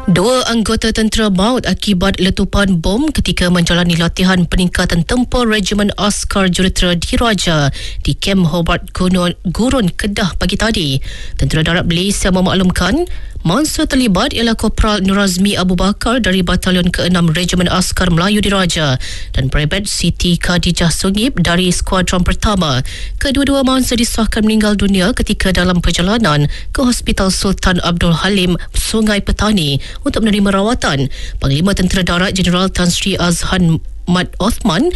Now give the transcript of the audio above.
Dua anggota tentera maut akibat letupan bom ketika menjalani latihan peningkatan tempur Regimen Askar Jurutera Diraja di Kem Hobart Gurun, Kedah pagi tadi. Tentera Darat Malaysia memaklumkan mangsa terlibat ialah Kopral Nurazmi Abu Bakar dari Batalion ke-6 Regimen Askar Melayu Diraja dan Brevet Siti Khadijah Sungib dari Skuadron Pertama. Kedua-dua mangsa disahkan meninggal dunia ketika dalam perjalanan ke Hospital Sultan Abdul Halim, Sungai Petani untuk menerima rawatan. Panglima Tentera Darat Jeneral Tan Sri Azhan Mat Othman